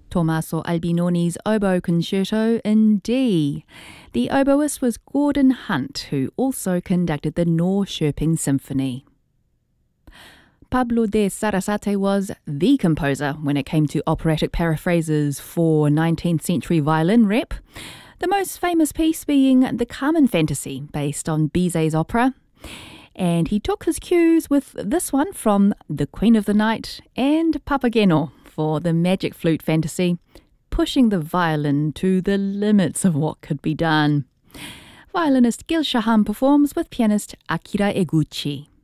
Tommaso Albinoni's Oboe Concerto in D. The oboist was Gordon Hunt, who also conducted the Norrköping Symphony. Pablo de Sarasate was the composer when it came to operatic paraphrases for 19th century violin rep, the most famous piece being the Carmen Fantasy, based on Bizet's opera. And he took his cues with this one from The Queen of the Night and Papageno for the Magic Flute Fantasy, pushing the violin to the limits of what could be done. Violinist Gil Shaham performs with pianist Akira Eguchi.